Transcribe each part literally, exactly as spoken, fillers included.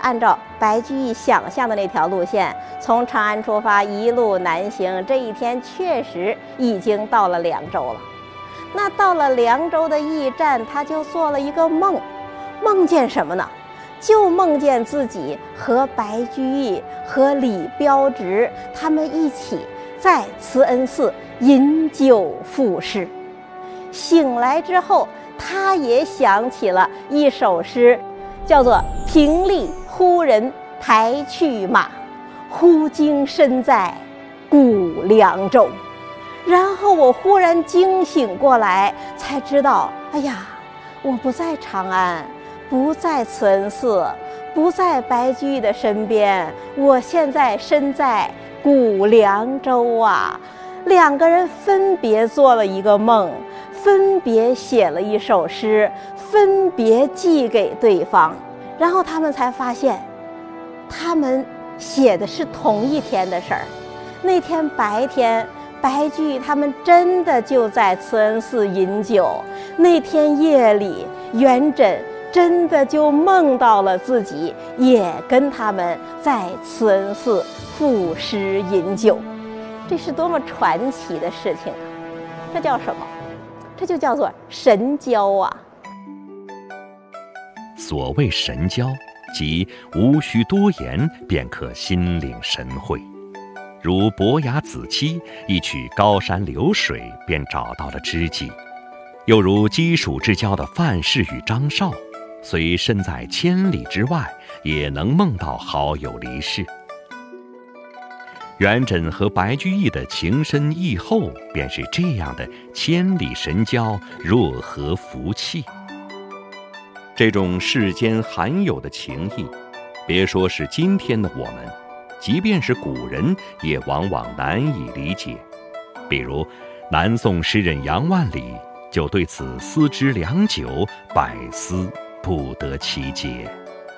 按照白居易想象的那条路线，从长安出发，一路南行。这一天确实已经到了凉州了。那到了凉州的驿站，他就做了一个梦，梦见什么呢？就梦见自己和白居易和李彪直他们一起在慈恩寺饮酒赋诗。醒来之后，他也想起了一首诗，叫做“平丽忽人台去马，忽惊身在古凉州”。然后我忽然惊醒过来，才知道，哎呀，我不在长安，不在慈恩寺，不在白居易的身边，我现在身在古凉州啊。两个人分别做了一个梦，分别写了一首诗，分别寄给对方，然后他们才发现，他们写的是同一天的事儿。那天白天，白居易他们真的就在慈恩寺饮酒，那天夜里，元稹真的就梦到了自己也跟他们在慈恩寺赋诗饮酒。这是多么传奇的事情啊！这叫什么？这就叫做神交啊！ 所谓神交，即无需多言便可心领神会。如伯牙子期一曲高山流水便找到了知己，又如鸡黍之交的范氏与张绍，虽身在千里之外，也能梦到好友离世。元稹和白居易的情深意厚，便是这样的千里神交，若合福气。这种世间罕有的情谊，别说是今天的我们，即便是古人也往往难以理解。比如南宋诗人杨万里就对此思之良久，百思不得其解。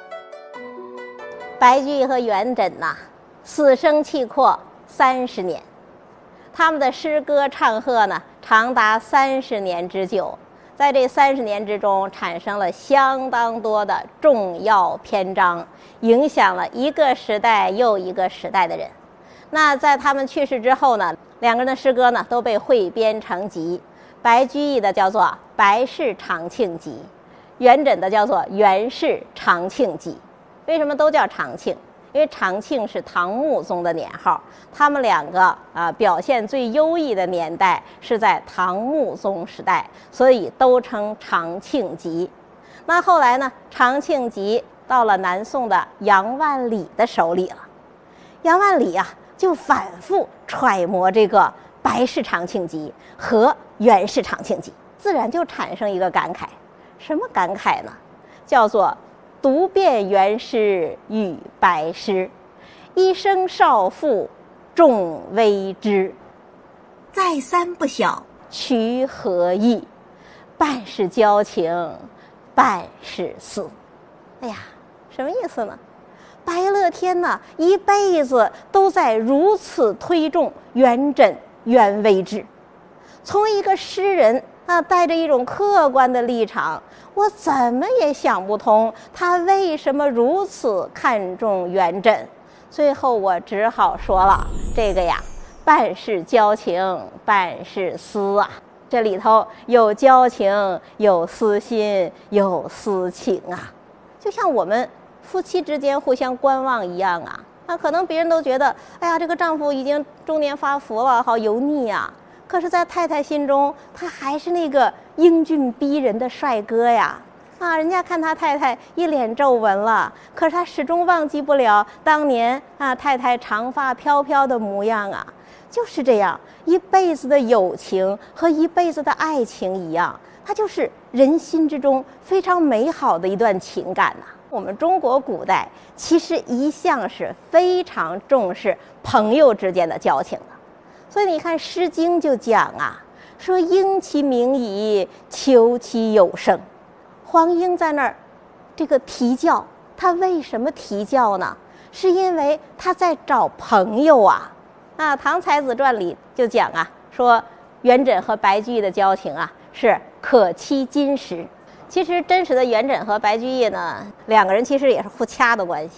白居易和元稹呐、啊，死生契阔三十年，他们的诗歌唱和呢，长达三十年之久。在这三十年之中，产生了相当多的重要篇章，影响了一个时代又一个时代的人。那在他们去世之后呢，两个人的诗歌呢都被汇编成集。白居易的叫做《白氏长庆集》，元稹的叫做《元氏长庆集》。为什么都叫长庆？因为长庆是唐穆宗的年号，他们两个啊表现最优异的年代是在唐穆宗时代，所以都称长庆集。那后来呢，长庆集到了南宋的杨万里的手里了。杨万里啊，就反复揣摩这个白氏长庆集和元氏长庆集，自然就产生一个感慨。什么感慨呢？叫做读遍元诗与白诗，一生少妇众微知。再三不晓曲何意，半是交情，半是思。哎呀，什么意思呢？白乐天呢，一辈子都在如此推重元稹、元微之。从一个诗人啊，带着一种客观的立场，我怎么也想不通他为什么如此看重元稹。最后我只好说了，这个呀，半是交情，半是思啊。这里头有交情，有私心，有私情啊。就像我们夫妻之间互相观望一样啊。那可能别人都觉得，哎呀，这个丈夫已经中年发福了，好油腻啊。可是在太太心中，他还是那个英俊逼人的帅哥呀。啊，人家看他太太一脸皱纹了，可是他始终忘记不了当年啊太太长发飘飘的模样啊。就是这样，一辈子的友情和一辈子的爱情一样，它就是人心之中非常美好的一段情感呐、啊。我们中国古代其实一向是非常重视朋友之间的交情的。所以你看《诗经》就讲啊，说应其名矣，求其有声。黄英在那儿这个啼叫，他为什么啼叫呢？是因为他在找朋友啊。啊，《唐才子传》里就讲啊，说元稹和白居易的交情啊是可期金石。其实真实的元稹和白居易呢，两个人其实也是互掐的关系。